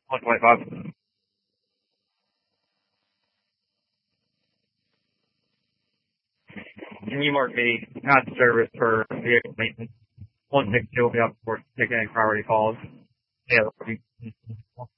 125. Can you mark me at service for vehicle maintenance? 162 will be up for taking any priority calls. Yeah,